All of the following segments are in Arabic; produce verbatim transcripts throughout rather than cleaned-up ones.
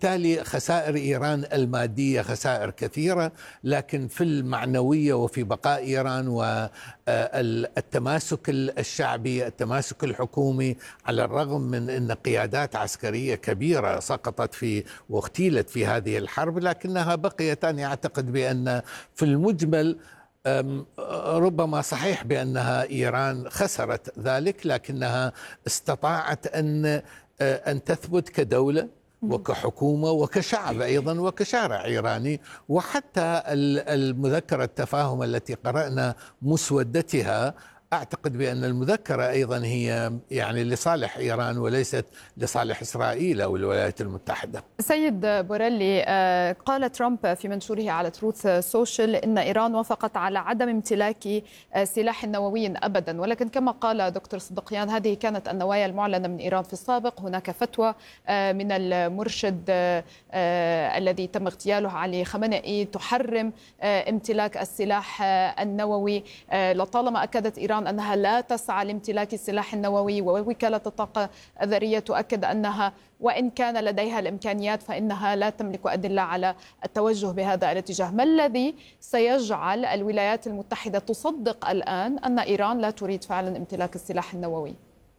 وبالتالي خسائر إيران المادية خسائر كثيرة، لكن في المعنوية وفي بقاء إيران والتماسك الشعبي التماسك الحكومي، على الرغم من أن قيادات عسكرية كبيرة سقطت في واغتيلت في هذه الحرب، لكنها بقيت. أنا أعتقد بأن في المجمل ربما صحيح بأنها إيران خسرت ذلك، لكنها استطاعت أن أن تثبت كدولة وكحكومة وكشعب أيضا وكشارع إيراني. وحتى المذكرة التفاهم التي قرأنا مسودتها، أعتقد بأن المذكرة أيضا هي يعني لصالح إيران وليست لصالح إسرائيل أو الولايات المتحدة. سيد بوريلي، قال ترامب في منشوره على تروث سوشيال إن إيران وافقت على عدم امتلاك سلاح نووي أبدا، ولكن كما قال دكتور صدقيان هذه كانت النوايا المعلنة من إيران في السابق. هناك فتوى من المرشد الذي تم اغتياله علي خامنئي تحرم امتلاك السلاح النووي. لطالما أكدت إيران أنها لا تسعى لامتلاك السلاح النووي، ووكالة الطاقة الذرية تؤكد أنها وإن كان لديها الإمكانيات فإنها لا تملك أدلة على التوجه بهذا الاتجاه. ما الذي سيجعل الولايات المتحدة تصدق الآن أن إيران لا تريد فعلا امتلاك السلاح النووي؟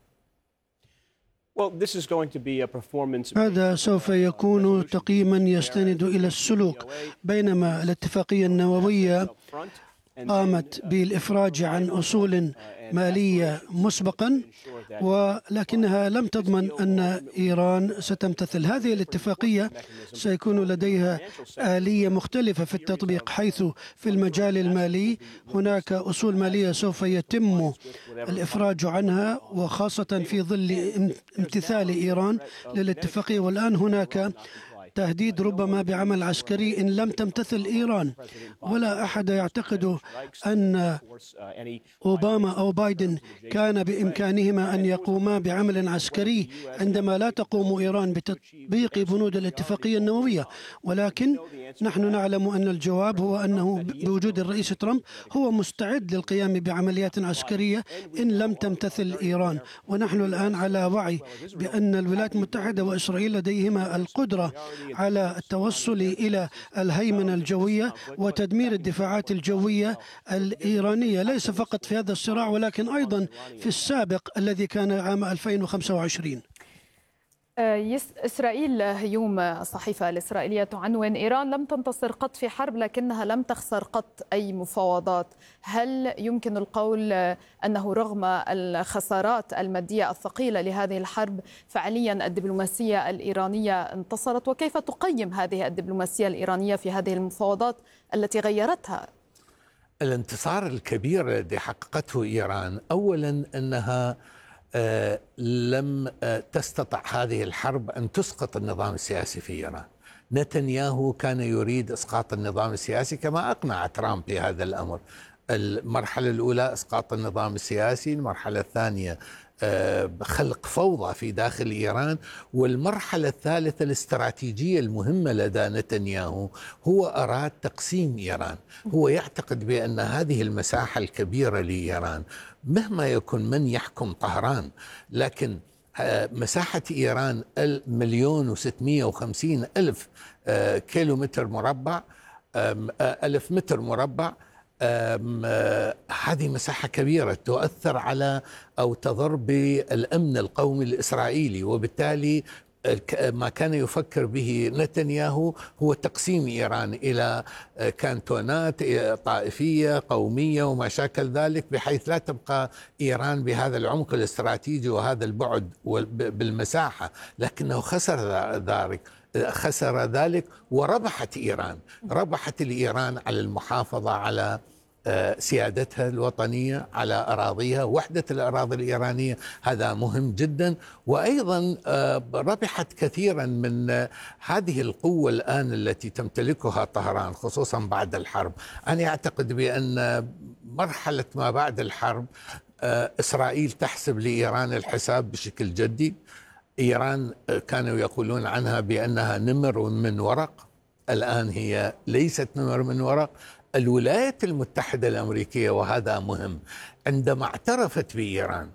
هذا سوف يكون تقييما يستند إلى السلوك، بينما الاتفاقية النووية قامت بالإفراج عن أصول مالية مسبقا، ولكنها لم تضمن أن إيران ستمتثل. هذه الاتفاقية سيكون لديها آلية مختلفة في التطبيق، حيث في المجال المالي هناك أصول مالية سوف يتم الإفراج عنها، وخاصة في ظل امتثال إيران للاتفاقية. والآن هناك تهديد ربما بعمل عسكري إن لم تمتثل إيران، ولا أحد يعتقد أن أوباما أو بايدن كان بإمكانهما أن يقوما بعمل عسكري عندما لا تقوم إيران بتطبيق بنود الاتفاقية النووية. ولكن نحن نعلم أن الجواب هو أنه بوجود الرئيس ترامب هو مستعد للقيام بعمليات عسكرية إن لم تمتثل إيران. ونحن الآن على وعي بأن الولايات المتحدة وإسرائيل لديهما القدرة على التوصل إلى الهيمنة الجوية وتدمير الدفاعات الجوية الإيرانية، ليس فقط في هذا الصراع ولكن أيضا في السابق الذي كان عام ألفين وخمسة وعشرين. إسرائيل هيوم الصحيفة الإسرائيلية تعنون: إيران لم تنتصر قط في حرب لكنها لم تخسر قط أي مفاوضات. هل يمكن القول أنه رغم الخسارات المادية الثقيلة لهذه الحرب فعليا الدبلوماسية الإيرانية انتصرت؟ وكيف تقيم هذه الدبلوماسية الإيرانية في هذه المفاوضات التي غيرتها؟ الانتصار الكبير الذي حققته إيران، أولا أنها آه لم آه تستطع هذه الحرب أن تسقط النظام السياسي في إيران. نتنياهو كان يريد إسقاط النظام السياسي كما أقنع ترامب بهذا الأمر. المرحلة الأولى إسقاط النظام السياسي، المرحلة الثانية آه خلق فوضى في داخل إيران، والمرحلة الثالثة الاستراتيجية المهمة لدى نتنياهو هو أراد تقسيم إيران. هو يعتقد بأن هذه المساحة الكبيرة لإيران مهما يكن من يحكم طهران، لكن مساحة إيران المليون وستمائة وخمسين ألف كيلو متر مربع، ألف متر مربع، هذه مساحة كبيرة تؤثر على أو تضر بالأمن القومي الإسرائيلي. وبالتالي ما كان يفكر به نتنياهو هو تقسيم إيران إلى كانتونات طائفية قومية وما شاكل ذلك، بحيث لا تبقى إيران بهذا العمق الاستراتيجي وهذا البعد بالمساحة. لكنه خسر ذلك خسر ذلك وربحت إيران، ربحت الإيران على المحافظة على سيادتها الوطنية، على أراضيها، وحدة الأراضي الإيرانية، هذا مهم جدا. وأيضا ربحت كثيرا من هذه القوة الآن التي تمتلكها طهران خصوصا بعد الحرب. أنا أعتقد بأن مرحلة ما بعد الحرب إسرائيل تحسب لإيران الحساب بشكل جدي. إيران كانوا يقولون عنها بأنها نمر من ورق، الآن هي ليست نمر من ورق. الولايات المتحدة الأمريكية، وهذا مهم، عندما اعترفت بإيران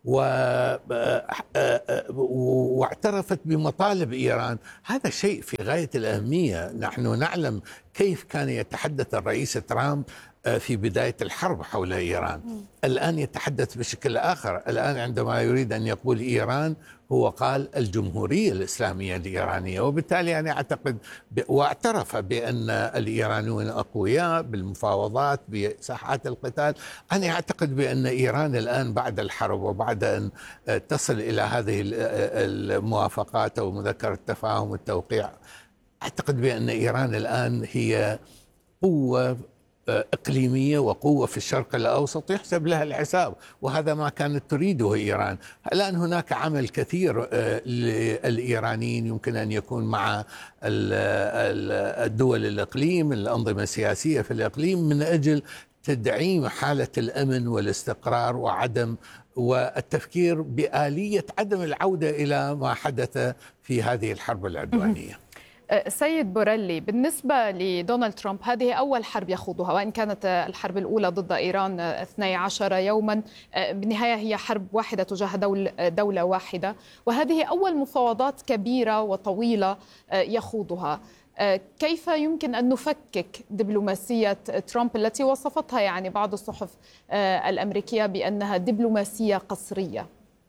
واعترفت بمطالب إيران. هذا شيء في غاية الأهمية. نحن نعلم كيف كان يتحدث الرئيس ترامب في بداية الحرب حول إيران. الآن يتحدث بشكل آخر. الآن عندما يريد أن يقول إيران هو قال الجمهورية الإسلامية الإيرانية، وبالتالي أنا أعتقد واعترف بأن الإيرانيون أقوياء بالمفاوضات بساحات القتال. أنا أعتقد بأن إيران الآن بعد الحرب وبعد أن تصل إلى هذه الموافقات أو مذكرة التفاهم والتوقيع، أعتقد بأن إيران الآن هي قوة إقليمية وقوة في الشرق الأوسط يحسب لها الحساب، وهذا ما كانت تريده إيران. الآن هناك عمل كثير للإيرانيين يمكن أن يكون مع الدول الإقليم، الأنظمة السياسية في الإقليم، من أجل تدعيم حالة الأمن والاستقرار وعدم والتفكير بآلية عدم العودة إلى ما حدث في هذه الحرب العدوانية. سيد بوريلي، بالنسبة لدونالد ترامب هذه أول حرب يخوضها، وإن كانت الحرب الأولى ضد إيران اثني عشر يوما، بالنهاية هي حرب واحدة تجاه دول دولة واحدة، وهذه أول مفاوضات كبيرة وطويلة يخوضها. كيف يمكن أن نفكك دبلوماسية ترامب التي وصفتها يعني بعض الصحف الأمريكية بأنها دبلوماسية قصرية؟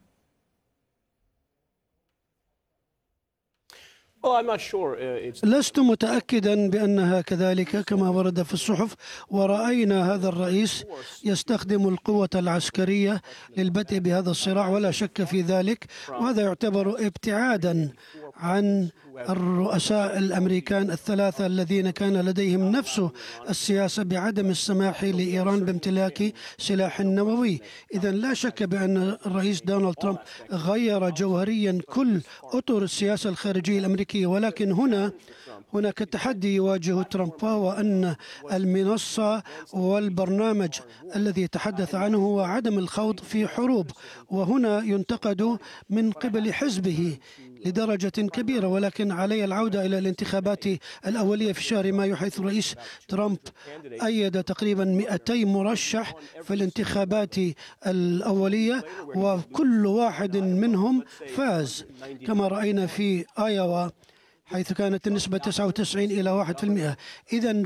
لست متأكدا بأنها كذلك كما ورد في الصحف، ورأينا هذا الرئيس يستخدم القوة العسكرية للبدء بهذا الصراع ولا شك في ذلك، وهذا يعتبر ابتعادا عن الرؤساء الأمريكان الثلاثة الذين كان لديهم نفس السياسة بعدم السماح لإيران بامتلاك سلاح نووي. إذن لا شك بأن الرئيس دونالد ترامب غير جوهريا كل أطر السياسة الخارجية الأمريكية، ولكن هنا هناك تحدي يواجه ترامب، وهو أن المنصة والبرنامج الذي يتحدث عنه هو عدم الخوض في حروب، وهنا ينتقد من قبل حزبه لدرجة كبيرة. ولكن علي العودة إلى الانتخابات الأولية في شهر مايو، حيث الرئيس ترامب أيد تقريبا مئتي مرشح في الانتخابات الأولية، وكل واحد منهم فاز، كما رأينا في آيوا حيث كانت النسبة تسعة وتسعين إلى واحد بالمئة. إذن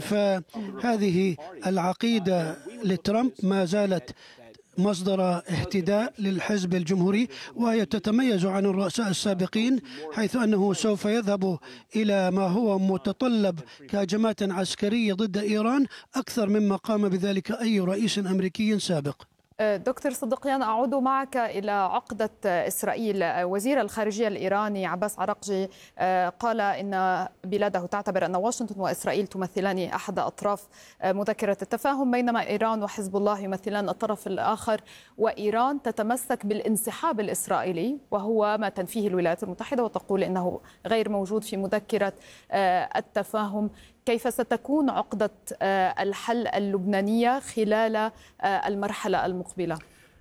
فهذه العقيدة لترامب ما زالت مصدر اهتداء للحزب الجمهوري، وهي تتميز عن الرؤساء السابقين، حيث أنه سوف يذهب إلى ما هو متطلب كهجمات عسكرية ضد إيران أكثر مما قام بذلك أي رئيس أمريكي سابق. دكتور صدقيان، أعود معك إلى عقدة إسرائيل. وزير الخارجية الإيراني عباس عراقجي قال إن بلاده تعتبر أن واشنطن وإسرائيل تمثلان أحد أطراف مذكرة التفاهم، بينما إيران وحزب الله يمثلان الطرف الآخر، وإيران تتمسك بالانسحاب الإسرائيلي وهو ما تنفيه الولايات المتحدة وتقول إنه غير موجود في مذكرة التفاهم. كيف ستكون عقدة الحل اللبنانية خلال المرحلة المقبلة؟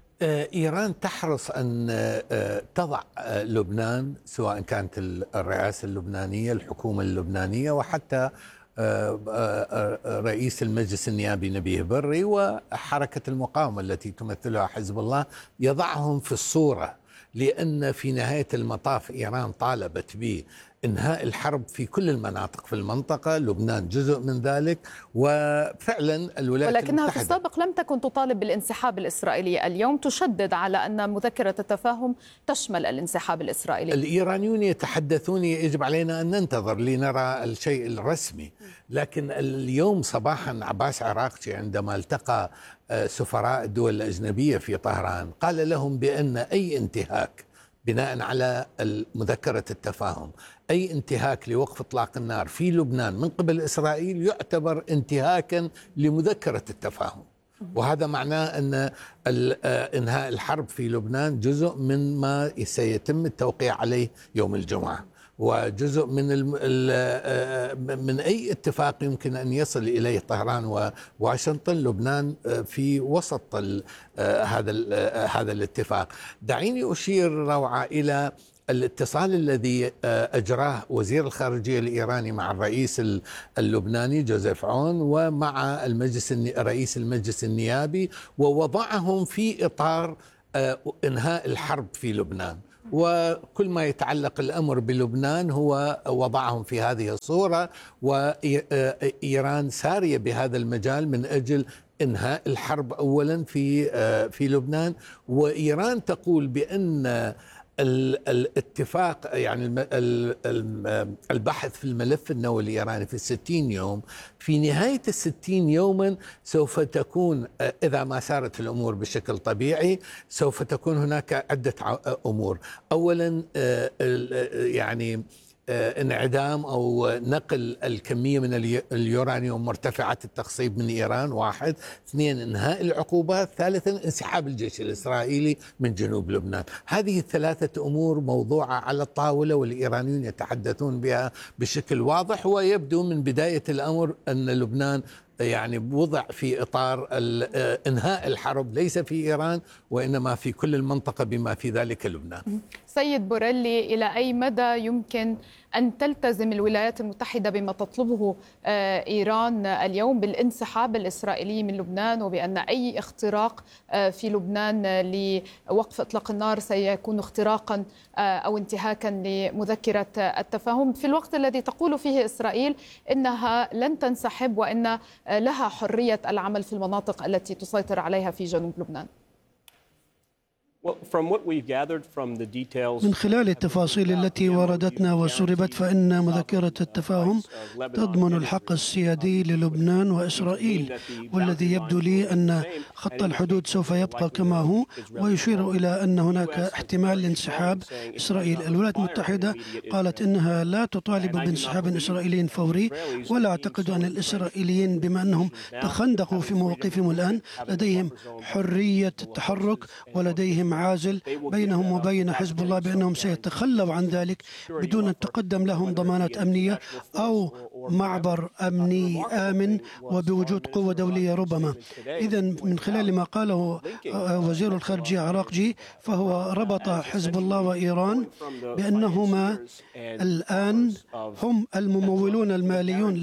إيران تحرص أن تضع لبنان، سواء كانت الرئاسة اللبنانية، الحكومة اللبنانية، وحتى رئيس المجلس النيابي نبيه بري وحركة المقاومة التي تمثلها حزب الله، يضعهم في الصورة، لأن في نهاية المطاف إيران طالبت به إنهاء الحرب في كل المناطق في المنطقة، لبنان جزء من ذلك، وفعلا الولايات ولكنها المتحدة في السابق لم تكن تطالب بالانسحاب الإسرائيلي، اليوم تشدد على أن مذكرة التفاهم تشمل الانسحاب الإسرائيلي. الإيرانيون يتحدثون يجب علينا أن ننتظر لنرى الشيء الرسمي، لكن اليوم صباحا عباس عراقجي عندما التقى سفراء الدول الأجنبية في طهران قال لهم بأن أي انتهاك بناء على مذكرة التفاهم، أي انتهاك لوقف إطلاق النار في لبنان من قبل إسرائيل يعتبر انتهاكا لمذكرة التفاهم، وهذا معناه أن إنهاء الحرب في لبنان جزء من ما سيتم التوقيع عليه يوم الجمعة، وجزء من من أي اتفاق يمكن أن يصل إليه طهران وواشنطن. لبنان في وسط هذا هذا الاتفاق. دعيني أشير روعة إلى الاتصال الذي أجراه وزير الخارجية الإيراني مع الرئيس اللبناني جوزيف عون ومع المجلس رئيس المجلس النيابي، ووضعهم في إطار إنهاء الحرب في لبنان، وكل ما يتعلق الأمر بلبنان هو وضعهم في هذه الصورة، وإيران سارية بهذا المجال من أجل إنهاء الحرب أولا في في لبنان. وإيران تقول بأن الاتفاق يعني البحث في الملف النووي الإيراني في الستين يوم، في نهاية الستين يوما سوف تكون، إذا ما سارت الأمور بشكل طبيعي، سوف تكون هناك عدة أمور. أولا يعني انعدام أو نقل الكمية من اليورانيوم مرتفعة التخصيب من إيران، واحد. اثنين، انهاء العقوبات. ثالثا، انسحاب الجيش الإسرائيلي من جنوب لبنان. هذه الثلاثة أمور موضوعة على الطاولة، والإيرانيون يتحدثون بها بشكل واضح، ويبدو من بداية الأمر أن لبنان يعني وضع في إطار إنهاء الحرب، ليس في إيران وإنما في كل المنطقة بما في ذلك لبنان. سيد بوريلي، إلى أي مدى يمكن أن تلتزم الولايات المتحدة بما تطلبه إيران اليوم بالانسحاب الإسرائيلي من لبنان، وبأن أي اختراق في لبنان لوقف إطلاق النار سيكون اختراقا أو انتهاكا لمذكرة التفاهم، في الوقت الذي تقول فيه إسرائيل إنها لن تنسحب وإن لها حرية العمل في المناطق التي تسيطر عليها في جنوب لبنان؟ من خلال التفاصيل التي وردتنا وسربت، فإن مذكرة التفاهم تضمن الحق السيادي للبنان وإسرائيل، والذي يبدو لي أن خط الحدود سوف يبقى كما هو، ويشير إلى أن هناك احتمال لانسحاب إسرائيل. الولايات المتحدة قالت إنها لا تطالب بانسحاب إسرائيلي فوري، ولا أعتقد أن الإسرائيليين بما أنهم تخندقوا في مواقفهم الآن لديهم حرية التحرك، ولديهم عازل بينهم وبين حزب الله بأنهم سيتخلوا عن ذلك بدون أن تقدم لهم ضمانات أمنية أو معبر أمني آمن وبوجود قوة دولية ربما. إذن من خلال ما قاله وزير الخارجية عراقجي، فهو ربط حزب الله وإيران بأنهما الآن هم الممولون الماليون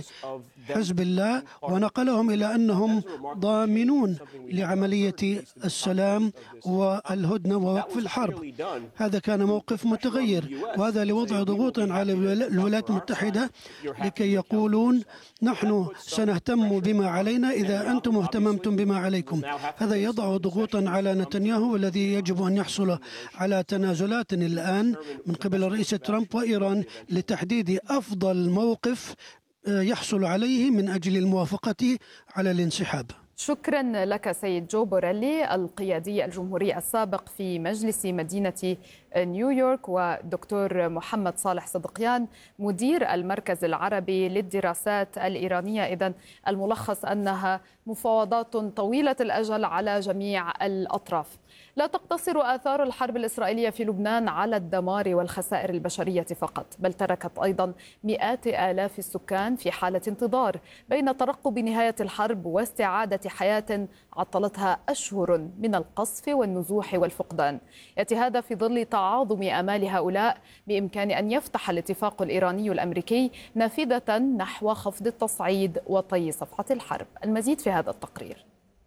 لحزب الله، ونقلهم إلى أنهم ضامنون لعملية السلام والهدنة ووقف الحرب. هذا كان موقف متغير، وهذا لوضع ضغوط على الولايات المتحدة لكي يقولون نحن سنهتم بما علينا إذا أنتم اهتممتم بما عليكم. هذا يضع ضغوطا على نتنياهو، والذي يجب أن يحصل على تنازلات الآن من قبل الرئيس ترامب وإيران لتحديد أفضل موقف يحصل عليه من أجل الموافقة على الانسحاب. شكرا لك سيد جو بوريلي، القيادي الجمهوري السابق في مجلس مدينة نيويورك، ودكتور محمد صالح صدقيان مدير المركز العربي للدراسات الإيرانية. إذن الملخص أنها مفاوضات طويلة الأجل على جميع الأطراف. لا تقتصر آثار الحرب الإسرائيلية في لبنان على الدمار والخسائر البشرية فقط، بل تركت أيضا مئات آلاف السكان في حالة انتظار بين ترقب نهاية الحرب واستعادة حياة عطلتها أشهر من القصف والنزوح والفقدان. يأتي هذا في ظل تعاظم آمال هؤلاء بإمكان أن يفتح الاتفاق الإيراني الأمريكي نافذة نحو خفض التصعيد وطي صفحة الحرب. المزيد في هذا التقرير.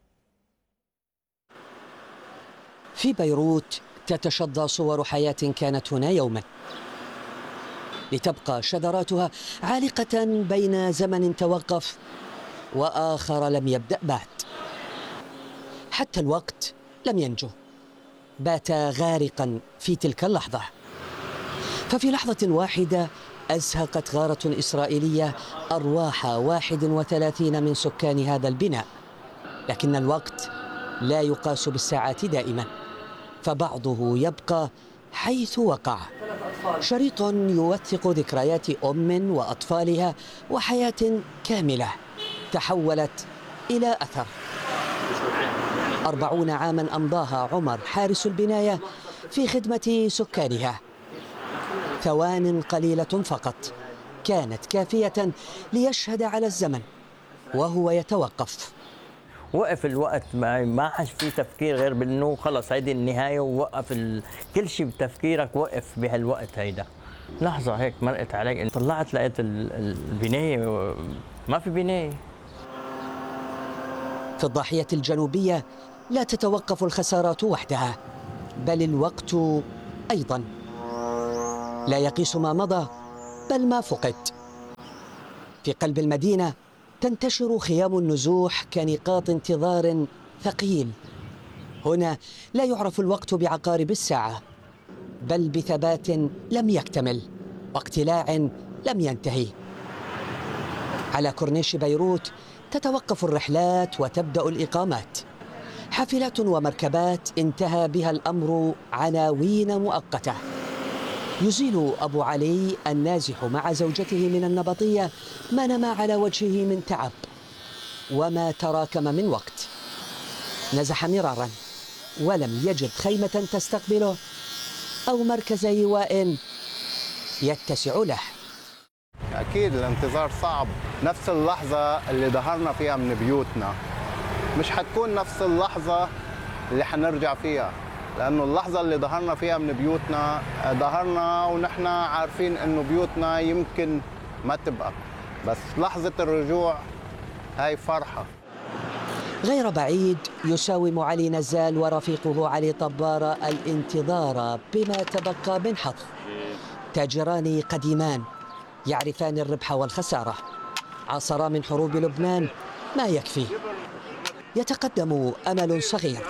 في بيروت تتشظى صور حياة كانت هنا يوما، لتبقى شذراتها عالقة بين زمن توقف وآخر لم يبدأ بعد. حتى الوقت لم ينجو، بات غارقا في تلك اللحظة. ففي لحظة واحدة أزهقت غارة إسرائيلية أرواح واحد وثلاثين من سكان هذا البناء. لكن الوقت لا يقاس بالساعات دائما، فبعضه يبقى حيث وقع. شريط يوثق ذكريات أم وأطفالها وحياة كاملة تحولت إلى أثر. أربعون عاما أمضاها عمر حارس البناية في خدمة سكانها. ثوان قليلة فقط كانت كافية ليشهد على الزمن وهو يتوقف. وقف الوقت، ما ما حش في تفكير غير بانه خلص هيدي النهايه، ووقف ال... كل شيء بتفكيرك وقف بهالوقت. هيدا لحظه هيك مرقت علي، طلعت لقيت البنايه ما في بنايه. في الضاحيه الجنوبيه لا تتوقف الخسارات وحدها، بل الوقت أيضا. لا يقيس ما مضى بل ما فقد. في قلب المدينة تنتشر خيام النزوح كنقاط انتظار ثقيل. هنا لا يعرف الوقت بعقارب الساعة، بل بثبات لم يكتمل واقتلاع لم ينتهي. على كورنيش بيروت تتوقف الرحلات وتبدأ الإقامات. حافلات ومركبات انتهى بها الأمر عناوين مؤقتة. يزيل أبو علي النازح مع زوجته من النبطية ما نما على وجهه من تعب وما تراكم من وقت. نزح مرارا ولم يجد خيمة تستقبله أو مركز إيواء يتسع له. أكيد الانتظار صعب. نفس اللحظة اللي ظهرنا فيها من بيوتنا مش حتكون نفس اللحظة اللي حنرجع فيها، لأنه اللحظة اللي ظهرنا فيها من بيوتنا ظهرنا ونحن عارفين إنه بيوتنا يمكن ما تبقى، بس لحظة الرجوع هاي فرحة. غير بعيد يساوم علي نزال ورفيقه علي طبار الانتظار بما تبقى من حظ. تاجران قديمان يعرفان الربح والخسارة، عاصرا من حروب لبنان ما يكفي. يتقدم أمل صغير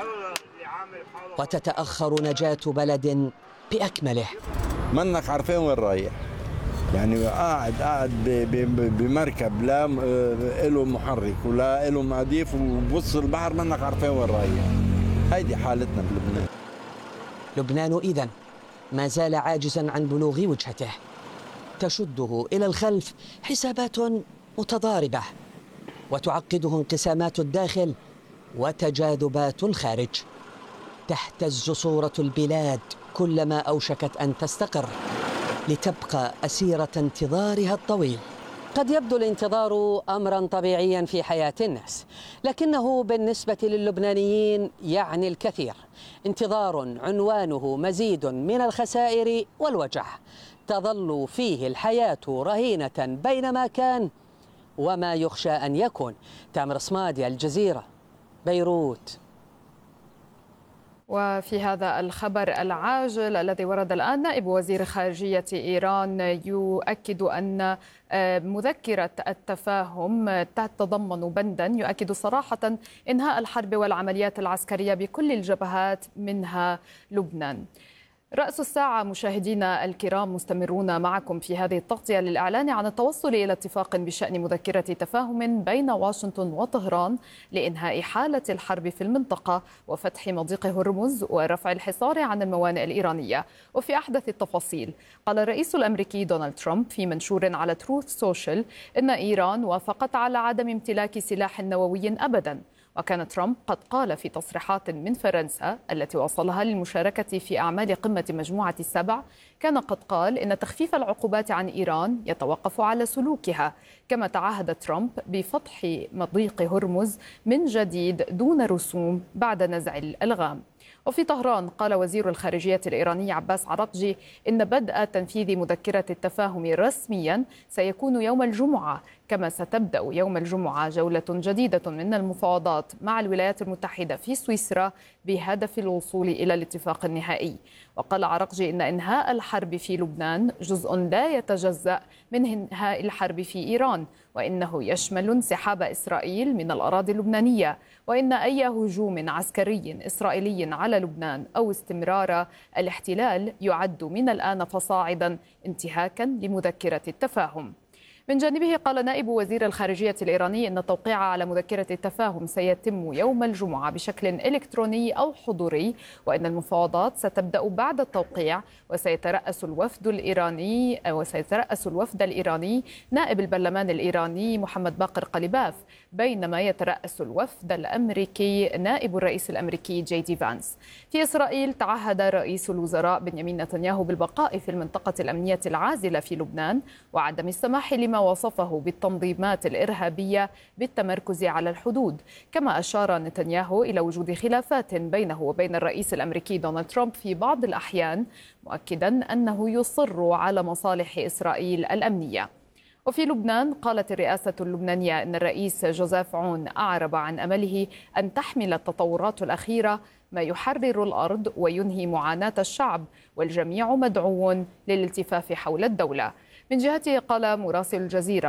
وتتأخر نجاة بلد بأكمله. منك عارفين وين رايح، يعني قاعد قاعد بمركب لا له محرك ولا له مضيف وبص البحر، منك عارفين وين رايح. هيدي حالتنا بلبنان. لبنان إذن ما زال عاجزا عن بلوغ وجهته، تشده إلى الخلف حسابات متضاربة وتعقده انقسامات الداخل وتجاذبات الخارج. تهتز صورة البلاد كلما أوشكت أن تستقر لتبقى أسيرة انتظارها الطويل. قد يبدو الانتظار أمرا طبيعيا في حياة الناس، لكنه بالنسبة للبنانيين يعني الكثير. انتظار عنوانه مزيد من الخسائر والوجع، تظل فيه الحياة رهينة بين ما كان وما يخشى أن يكون. تامر صمادي، الجزيرة، بيروت. وفي هذا الخبر العاجل الذي ورد الآن، نائب وزير خارجية إيران يؤكد أن مذكرة التفاهم تتضمن بندا يؤكد صراحة إنهاء الحرب والعمليات العسكرية بكل الجبهات منها لبنان. رأس الساعة مشاهدينا الكرام، مستمرون معكم في هذه التغطية للإعلان عن التوصل إلى اتفاق بشأن مذكرة تفاهم بين واشنطن وطهران لإنهاء حالة الحرب في المنطقة وفتح مضيق هرمز ورفع الحصار عن الموانئ الإيرانية. وفي أحدث التفاصيل، قال الرئيس الأمريكي دونالد ترامب في منشور على تروث سوشيال إن إيران وافقت على عدم امتلاك سلاح نووي أبداً. وكان ترامب قد قال في تصريحات من فرنسا التي وصلها للمشاركة في أعمال قمة مجموعة السبع، كان قد قال إن تخفيف العقوبات عن إيران يتوقف على سلوكها. كما تعهد ترامب بفتح مضيق هرمز من جديد دون رسوم بعد نزع الألغام. وفي طهران قال وزير الخارجية الإيراني عباس عراقجي إن بدء تنفيذ مذكرة التفاهم رسميا سيكون يوم الجمعة، كما ستبدأ يوم الجمعة جولة جديدة من المفاوضات مع الولايات المتحدة في سويسرا بهدف الوصول إلى الاتفاق النهائي. وقال عراقجي إن إنهاء الحرب في لبنان جزء لا يتجزأ من إنهاء الحرب في إيران، وإنه يشمل انسحاب إسرائيل من الأراضي اللبنانية، وإن أي هجوم عسكري إسرائيلي على لبنان أو استمرار الاحتلال يعد من الآن فصاعدا انتهاكا لمذكرة التفاهم. من جانبه قال نائب وزير الخارجية الإيراني إن التوقيع على مذكرة التفاهم سيتم يوم الجمعة بشكل إلكتروني أو حضوري، وإن المفاوضات ستبدأ بعد التوقيع، وسيترأس الوفد الإيراني وسيترأس الوفد الإيراني نائب البرلمان الإيراني محمد باقر قليباف، بينما يترأس الوفد الأمريكي نائب الرئيس الأمريكي جي دي فانس. في إسرائيل تعهد رئيس الوزراء بنيامين نتنياهو بالبقاء في المنطقة الأمنية العازلة في لبنان وعدم السماح لما وصفه بالتنظيمات الإرهابية بالتمركز على الحدود. كما أشار نتنياهو إلى وجود خلافات بينه وبين الرئيس الأمريكي دونالد ترامب في بعض الأحيان، مؤكدا أنه يصر على مصالح إسرائيل الأمنية. وفي لبنان قالت الرئاسة اللبنانية أن الرئيس جوزيف عون أعرب عن أمله أن تحمل التطورات الأخيرة ما يحرر الأرض وينهي معاناة الشعب، والجميع مدعو للالتفاف حول الدولة. من جهته قال مراسل الجزيرة